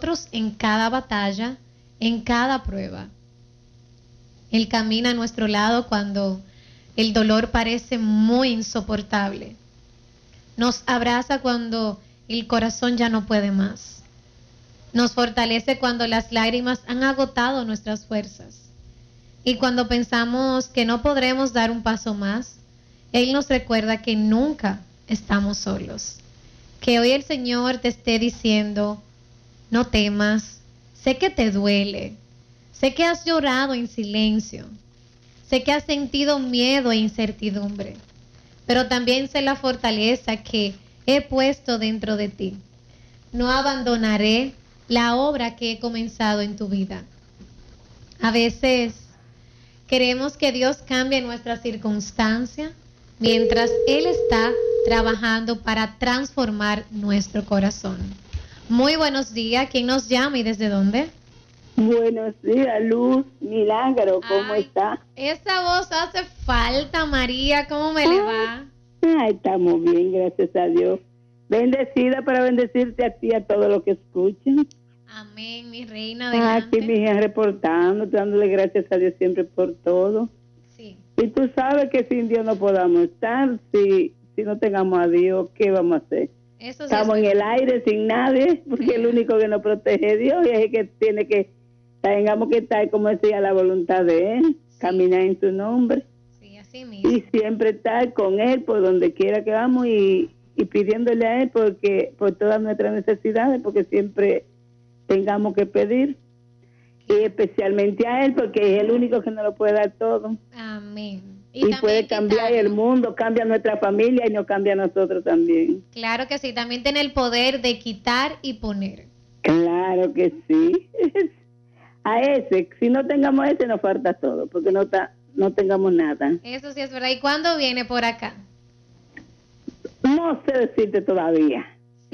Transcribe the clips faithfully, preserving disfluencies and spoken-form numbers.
nosotros en cada batalla, en cada prueba. Él camina a nuestro lado cuando el dolor parece muy insoportable. Nos abraza cuando el corazón ya no puede más. Nos fortalece cuando las lágrimas han agotado nuestras fuerzas. Y cuando pensamos que no podremos dar un paso más, Él nos recuerda que nunca estamos solos. Que hoy el Señor te esté diciendo, no temas, sé que te duele, sé que has llorado en silencio, sé que has sentido miedo e incertidumbre, pero también sé la fortaleza que he puesto dentro de ti. No abandonaré la obra que he comenzado en tu vida. A veces queremos que Dios cambie nuestra circunstancia mientras Él está trabajando para transformar nuestro corazón. Muy buenos días. ¿Quién nos llama y desde dónde? Buenos días, Luz Milagro, ¿cómo Ay, está? esa voz hace falta, María. ¿Cómo me le va? Ay, estamos bien, gracias a Dios. Bendecida para bendecirte a ti y a todos los que escuchan. Amén, mi reina, Ah, adelante. aquí mi hija reportando, dándole gracias a Dios siempre por todo. Sí. Y tú sabes que sin Dios no podamos estar, si, si no tengamos a Dios, ¿qué vamos a hacer? Eso sí Estamos en el aire sin nadie, porque Sí. el único que nos protege es Dios, y es el que tiene que, tengamos que estar, como decía, la voluntad de Él, Sí. caminar en su nombre, Sí, así mismo. y siempre estar con Él por donde quiera que vamos, y, y pidiéndole a Él porque por todas nuestras necesidades, porque siempre tengamos que pedir, y especialmente a Él, porque es el único que nos lo puede dar todo. Amén. Y, y puede cambiar quitarlo. el mundo, cambia nuestra familia y nos cambia a nosotros también. Claro que sí, también tiene el poder de quitar y poner. Claro que sí. A ese, si no tengamos ese, nos falta todo, porque no ta, no tengamos nada. Eso sí es verdad. ¿Y cuándo viene por acá? No sé decirte todavía.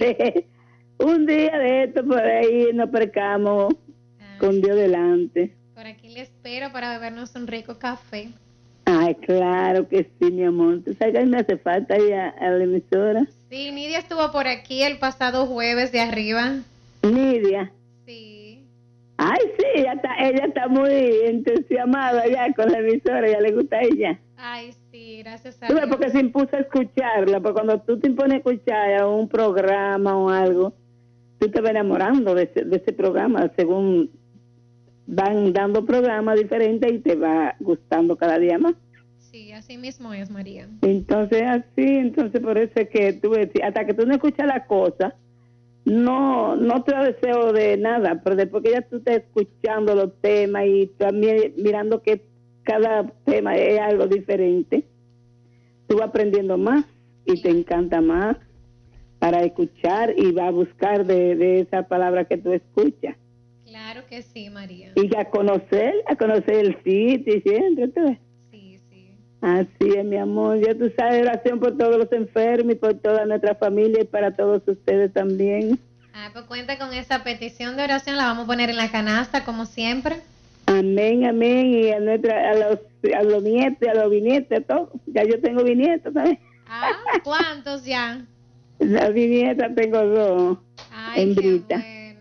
Un día de esto por ahí nos percamos ah, con Dios delante. Por aquí le espero para bebernos un rico café. Ay, claro que sí, mi amor. ¿Tú sabes que a mí me hace falta ir a, a la emisora? Sí, Nidia estuvo por aquí el pasado jueves de arriba. Nidia. Sí. Ay, sí, ella está, ella está muy entusiasmada ya con la emisora, ya le gusta a ella. Ay, sí, gracias a Dios. Dios. Porque se impuso a escucharla, porque cuando tú te impones a escuchar un programa o algo, tú te vas enamorando de ese, de ese programa, según van dando programas diferentes y te va gustando cada día más. Sí, así mismo es, María. Entonces, así, entonces por eso es que tú, hasta que tú no escuchas la cosa, no no te da deseo de nada, pero después que ya tú estás escuchando los temas y también mirando que cada tema es algo diferente, tú vas aprendiendo más y sí. Te encanta más para escuchar y vas a buscar de, de esa palabra que tú escuchas. Claro que sí, María. Y a conocer, a conocer el sitio y siempre, ¿tú ves? Sí, sí. Así es, mi amor. Ya tú sabes, oración por todos los enfermos y por toda nuestra familia y para todos ustedes también. Ah, pues cuenta con esa petición de oración, la vamos a poner en la canasta como siempre. Amén, amén. Y a, nuestra, a, los, a los nietos, a los bisnietos, a todos. Ya yo tengo bisnietos, ¿sabes? Ah, ¿cuántos ya? La bisnieta tengo dos. Ay, hembrita. Qué bueno.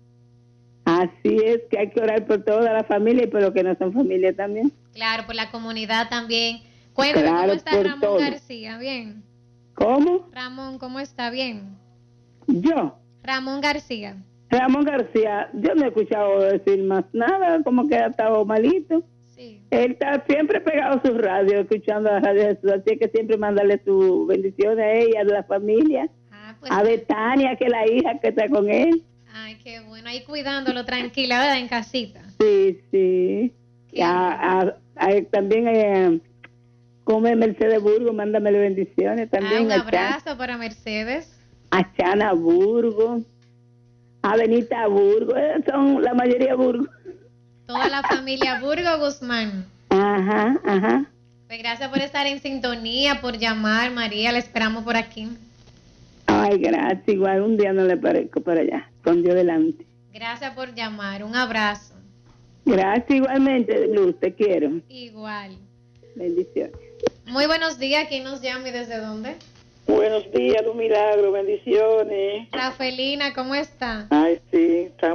Así es que hay que orar por toda la familia y por los que no son familia también. Claro, por la comunidad también. Cuéntame, claro, ¿cómo está Ramón todo. García? ¿Bien? ¿Cómo? Ramón, ¿cómo está? ¿Bien? ¿Yo? Ramón García. Ramón García, yo no he escuchado decir más nada, como que ha estado malito. Sí. Él está siempre pegado a su radio, escuchando la radio de Jesús, así que siempre mándale sus bendiciones a ella, a la familia, ah, pues, a Betania, que es la hija que está con él. Ay, qué bueno, ahí cuidándolo, tranquila, ¿verdad? En casita. Sí, sí. A, a, a, también eh, come Mercedes Burgo, mándamele bendiciones también. Ah, un abrazo Chan, para Mercedes. A Chana Burgo, a Benita Burgo, eh, son la mayoría Burgo. Toda la familia Burgo Guzmán. Ajá, ajá. Pues gracias por estar en sintonía, por llamar, María, la esperamos por aquí. Ay, gracias, igual un día no le parezco para allá, con Dios delante. Gracias por llamar, un abrazo. Gracias igualmente, Luz, te quiero. Igual. Bendiciones. Muy buenos días, ¿quién nos llama y desde dónde? Buenos días, Luz Milagro, bendiciones. Rafelina, ¿cómo está? Ay, sí, está